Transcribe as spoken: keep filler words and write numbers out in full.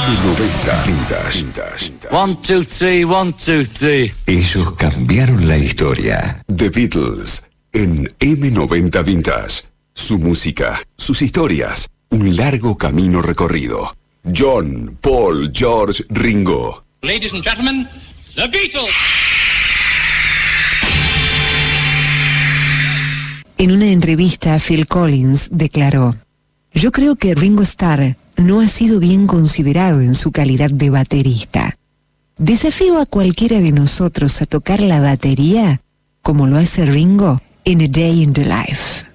noventa Vintage. Vintage. One, two, three, one, two, three. Ellos cambiaron la historia. The Beatles en eme noventa Vintage. Su música, sus historias, un largo camino recorrido. John, Paul, George, Ringo. Ladies and gentlemen, The Beatles. En una entrevista, Phil Collins declaró: "Yo creo que Ringo Starr no ha sido bien considerado en su calidad de baterista. Desafío a cualquiera de nosotros a tocar la batería como lo hace Ringo en A Day in the Life".